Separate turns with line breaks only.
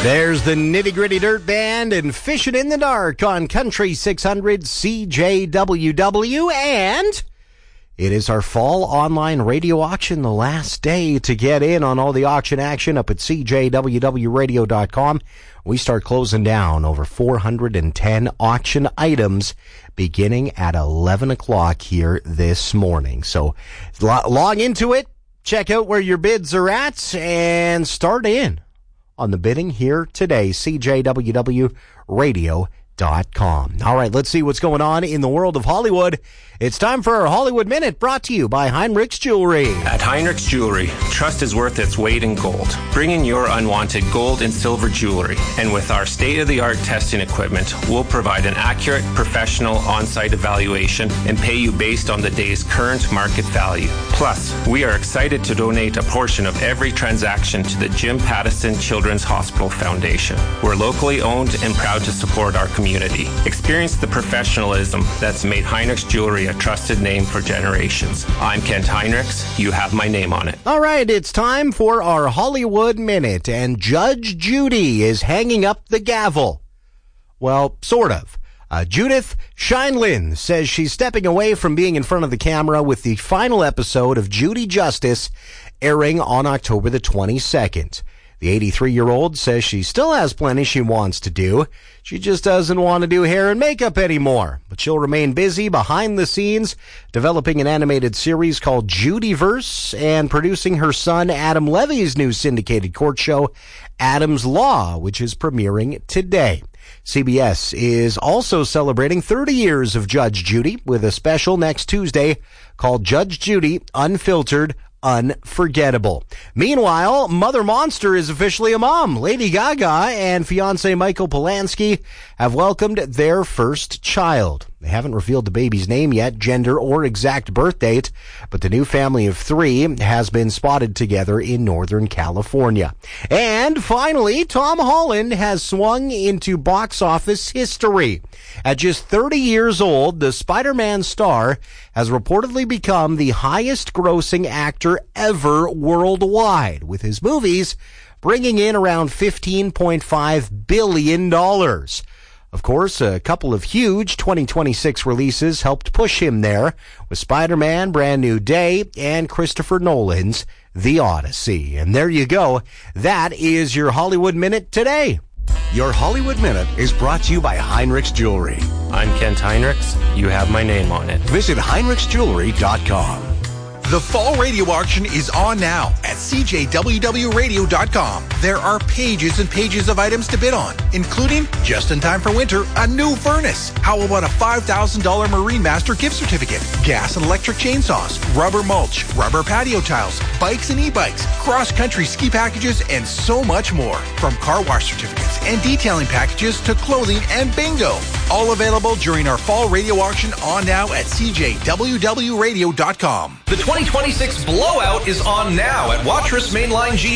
There's the Nitty Gritty Dirt Band and Fishing in the Dark on Country 600 CJWW, and it is our fall online radio auction, the last day to get in on all the auction action up at CJWWradio.com. We start closing down over 410 auction items beginning at 11 o'clock here this morning. So log into it, check out where your bids are at, and start in on the bidding here today, CJWWradio.com. All right, let's see what's going on in the world of Hollywood. It's time for our Hollywood Minute, brought to you by Heinrichs Jewelry.
At Heinrichs Jewelry, trust is worth its weight in gold. Bring in your unwanted gold and silver jewelry, and with our state-of-the-art testing equipment, we'll provide an accurate, professional on-site evaluation and pay you based on the day's current market value. Plus, we are excited to donate a portion of every transaction to the Jim Pattison Children's Hospital Foundation. We're locally owned and proud to support our community. Experience the professionalism that's made Heinrichs Jewelry a trusted name for generations. I'm Kent Heinrichs. You have my name on it.
All right, it's time for our Hollywood Minute, and Judge Judy is hanging up the gavel. Well, sort of. Judith Sheindlin says she's stepping away from being in front of the camera with the final episode of Judy Justice airing on October the 22nd. The 83-year-old says she still has plenty she wants to do. She just doesn't want to do hair and makeup anymore. But she'll remain busy behind the scenes, developing an animated series called Judyverse and producing her son Adam Levy's new syndicated court show, Adam's Law, which is premiering today. CBS is also celebrating 30 years of Judge Judy with a special next Tuesday called Judge Judy Unfiltered, Unforgettable. Meanwhile, Mother Monster is officially a mom. Lady Gaga and fiancé Michael Polanski have welcomed their first child. They haven't revealed the baby's name yet, gender, or exact birth date, but the new family of three has been spotted together in Northern California. And finally, Tom Holland has swung into box office history. At just 30 years old, the Spider-Man star has reportedly become the highest-grossing actor ever worldwide, with his movies bringing in around $15.5 billion. Of course, a couple of huge 2026 releases helped push him there, with Spider-Man, Brand New Day, and Christopher Nolan's The Odyssey. And there you go. That is your Hollywood Minute today.
Your Hollywood Minute is brought to you by Heinrichs Jewelry.
I'm Kent Heinrichs. You have my name on it.
Visit HeinrichsJewelry.com. The fall radio auction is on now at CJWWradio.com. There are pages and pages of items to bid on, including, just in time for winter, a new furnace. How about a $5,000 Marine Master gift certificate, gas and electric chainsaws, rubber mulch, rubber patio tiles, bikes and e-bikes, cross-country ski packages, and so much more. From car wash certificates and detailing packages to clothing and bingo. All available during our fall radio auction on now at CJWWradio.com.
The 2026 blowout is on now at Watrous Mainline GM.